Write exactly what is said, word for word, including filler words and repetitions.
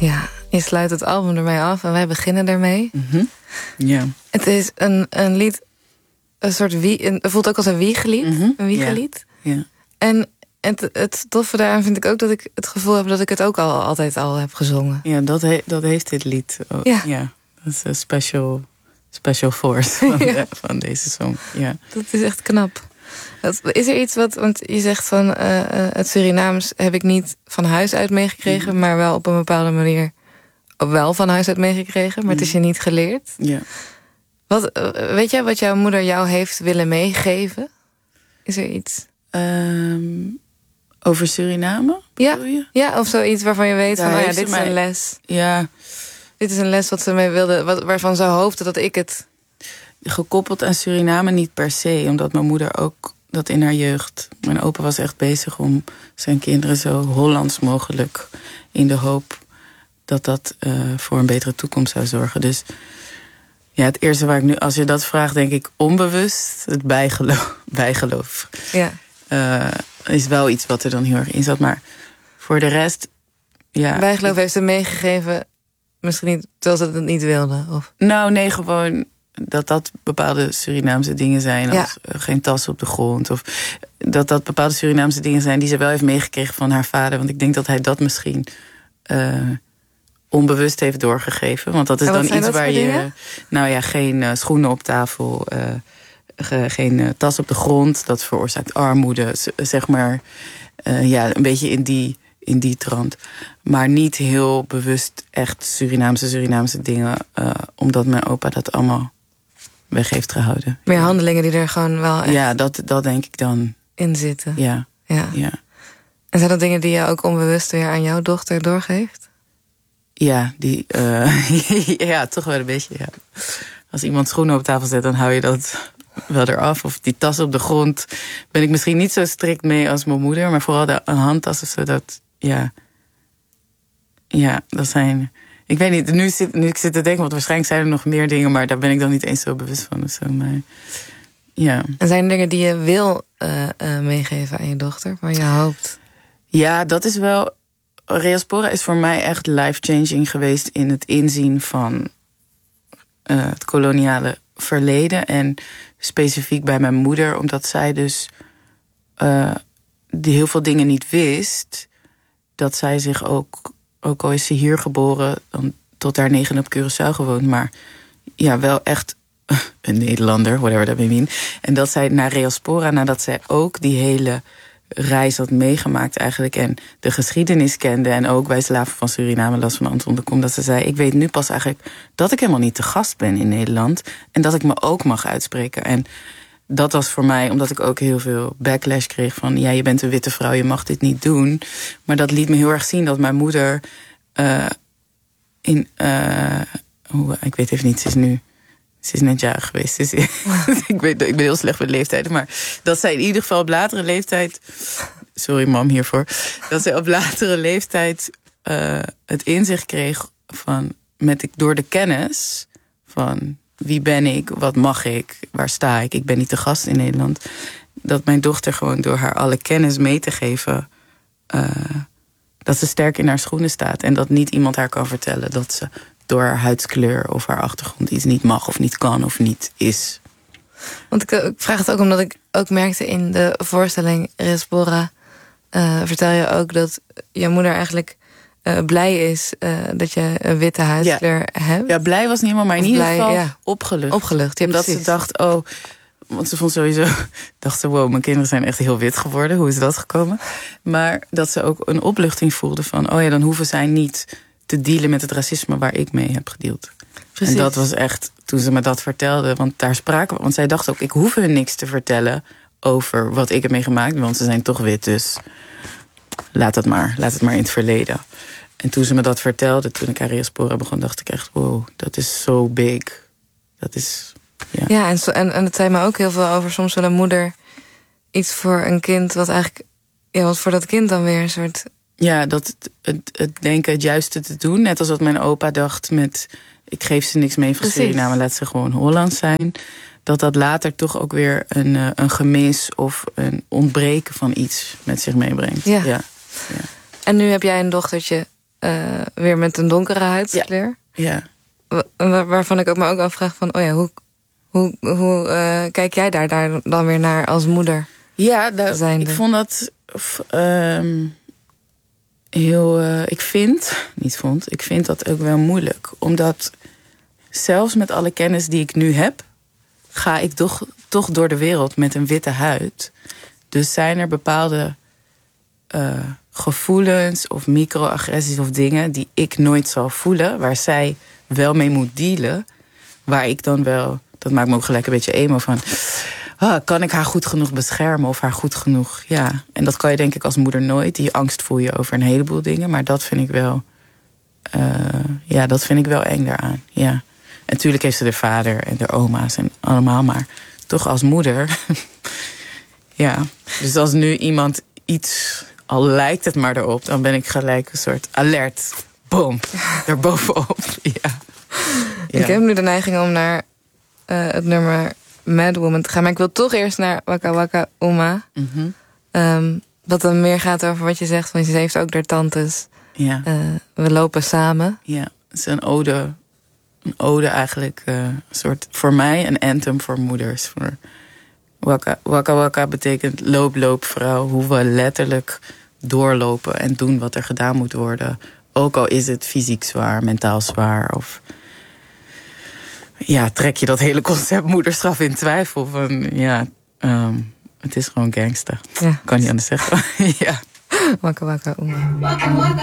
Ja, je sluit het album ermee af en wij beginnen ermee. Mm-hmm. Ja. Het is een, een lied, een soort wie, een, het voelt ook als een wiegelied. Mm-hmm. Een wiegelied. Ja. Ja. En het, het toffe daaraan vind ik ook dat ik het gevoel heb dat ik het ook al altijd al heb gezongen. Ja, dat, he, dat heeft dit lied. Ook. Ja. ja. Dat is een special, special force van, Ja. de, van deze song. Ja. Dat is echt knap. Dat, is er iets wat, want je zegt van uh, uh, het Surinaams heb ik niet van huis uit meegekregen, mm. maar wel op een bepaalde manier wel van huis uit meegekregen, maar mm. het is je niet geleerd. Ja. Wat, uh, weet jij wat jouw moeder jou heeft willen meegeven? Is er iets? Um, over Suriname? Ja, ja, of zoiets waarvan je weet Daar van, oh ja, dit is mij... een les. Ja. Dit is een les wat ze mee wilde, wat, waarvan ze hoopte dat ik het... Gekoppeld aan Suriname niet per se, omdat mijn moeder ook dat in haar jeugd... Mijn opa was echt bezig om zijn kinderen zo Hollands mogelijk, in de hoop dat dat uh, voor een betere toekomst zou zorgen. Dus ja, het eerste waar ik nu, als je dat vraagt, denk ik onbewust, het bijgeloof. bijgeloof. Ja. Uh, is wel iets wat er dan heel erg in zat. Maar voor de rest, ja. Bijgeloof ik, heeft ze meegegeven, misschien niet, terwijl ze het niet wilde? Of? Nou, nee, gewoon dat dat bepaalde Surinaamse dingen zijn. Ja. Als uh, geen tas op de grond. Of dat dat bepaalde Surinaamse dingen zijn die ze wel heeft meegekregen van haar vader. Want ik denk dat hij dat misschien uh, onbewust heeft doorgegeven. Want dat is dan iets waar je... Dingen? Nou ja, geen uh, schoenen op tafel... Uh, geen uh, tas op de grond, dat veroorzaakt armoede, zeg maar. Uh, ja, een beetje in die, in die trant. Maar niet heel bewust echt Surinaamse, Surinaamse dingen, uh, omdat mijn opa dat allemaal weg heeft gehouden. Meer handelingen die er gewoon wel echt ja, dat, dat denk ik dan in zitten. Ja, ja. ja. En zijn dat dingen die je ook onbewust weer aan jouw dochter doorgeeft? Ja, die, uh, ja, toch wel een beetje, ja. Als iemand schoenen op tafel zet, dan hou je dat wel eraf. Of die tas op de grond ben ik misschien niet zo strikt mee als mijn moeder. Maar vooral de handtas of zo, dat, ja. Ja, dat zijn... Ik weet niet, nu, zit, nu ik zit te denken, want waarschijnlijk zijn er nog meer dingen, maar daar ben ik dan niet eens zo bewust van. Of zo, maar, ja. En zijn er dingen die je wil uh, uh, meegeven aan je dochter, waar je hoopt? Ja, dat is wel... Reaspora is voor mij echt life-changing geweest in het inzien van uh, het koloniale verleden. En specifiek bij mijn moeder, omdat zij dus uh, die heel veel dingen niet wist. Dat zij zich ook, ook al is ze hier geboren, dan tot haar negen op Curaçao gewoond, maar ja, wel echt een Nederlander, whatever that may mean. En dat zij naar Reaspora, nadat zij ook die hele reis had meegemaakt eigenlijk en de geschiedenis kende en ook bij Slaven van Suriname las van Anton de Kom, dat ze zei, ik weet nu pas eigenlijk dat ik helemaal niet te gast ben in Nederland en dat ik me ook mag uitspreken. En dat was voor mij, omdat ik ook heel veel backlash kreeg van, ja, je bent een witte vrouw, je mag dit niet doen. Maar dat liet me heel erg zien dat mijn moeder uh, in, uh, hoe, ik weet even niet, ze is nu Ze is net jarig geweest. Dus ik, weet, ik ben heel slecht met leeftijden. Maar dat zij in ieder geval op latere leeftijd... Sorry, mam, hiervoor. Dat zij op latere leeftijd uh, het inzicht kreeg van... Met, door de kennis van wie ben ik, wat mag ik, waar sta ik. Ik ben niet de gast in Nederland. Dat mijn dochter gewoon door haar alle kennis mee te geven... Uh, dat ze sterk in haar schoenen staat. En dat niet iemand haar kan vertellen dat ze... door haar huidskleur of haar achtergrond iets niet mag of niet kan of niet is. Want ik, ik vraag het ook omdat ik ook merkte in de voorstelling Reaspora... Uh, vertel je ook dat je moeder eigenlijk uh, blij is uh, dat je een witte huidskleur ja. hebt. Ja, blij was niet helemaal, maar in of ieder blij, geval ja. opgelucht. Opgelucht, ja, omdat precies. ze dacht, oh... Want ze vond sowieso, dacht ze, wow, mijn kinderen zijn echt heel wit geworden. Hoe is dat gekomen? Maar dat ze ook een opluchting voelde van... oh ja, dan hoeven zij niet te dealen met het racisme waar ik mee heb gedeeld. Precies. En dat was echt, toen ze me dat vertelde, want daar spraken we... want zij dacht ook, ik hoef hun niks te vertellen over wat ik heb meegemaakt... want ze zijn toch wit, dus laat het maar, laat het maar in het verleden. En toen ze me dat vertelde, toen ik aan Reaspora begon... dacht ik echt, wow, dat is zo big. Dat is... Ja, ja en, en, en het zei me ook heel veel over soms wel een moeder... iets voor een kind wat eigenlijk... ja, wat voor dat kind dan weer een soort... Ja, dat het, het denken het juiste te doen. Net als wat mijn opa dacht met... ik geef ze niks mee van Suriname, laat ze gewoon Hollands zijn. Dat dat later toch ook weer een, een gemis of een ontbreken van iets met zich meebrengt. Ja. Ja. Ja. En nu heb jij een dochtertje uh, weer met een donkere huidskleur. Ja. Waar, waarvan ik ook me ook afvraag van, oh ja, hoe, hoe, hoe uh, kijk jij daar, daar dan weer naar als moeder? Ja, dat, ik vond dat uh, heel, uh, ik vind, niet vond, ik vind dat ook wel moeilijk. Omdat zelfs met alle kennis die ik nu heb, ga ik toch, toch door de wereld met een witte huid. Dus zijn er bepaalde uh, gevoelens of microagressies of dingen die ik nooit zal voelen, waar zij wel mee moet dealen, waar ik dan wel, dat maakt me ook gelijk een beetje emo van, ah, kan ik haar goed genoeg beschermen of haar goed genoeg, ja. En dat kan je denk ik als moeder nooit. Die angst voel je over een heleboel dingen, maar dat vind ik wel, uh, ja, dat vind ik wel eng daaraan, ja. En natuurlijk heeft ze de vader en de oma's en allemaal, maar toch als moeder, ja. Dus als nu iemand iets, al lijkt het maar erop, dan ben ik gelijk een soort alert, boom, erbovenop, ja. Ja. Ik heb nu de neiging om naar uh, het nummer Mad Woman te gaan. Maar ik wil toch eerst naar Waka Waka Uma. Mm-hmm. Um, wat dan meer gaat over wat je zegt. Want ze heeft ook haar tantes. Ja. Uh, we lopen samen. Ja, het is een ode. Een ode eigenlijk. Uh, een soort, voor mij een anthem voor moeders. Voor waka, waka Waka betekent loop, loop vrouw. Hoe we letterlijk doorlopen en doen wat er gedaan moet worden. Ook al is het fysiek zwaar, mentaal zwaar. Of ja, trek je dat hele concept moederschap in twijfel. Van ja, um, het is gewoon gangster. Ja. Kan niet anders zeggen. Ja. Waka Waka Uma. Waka Waka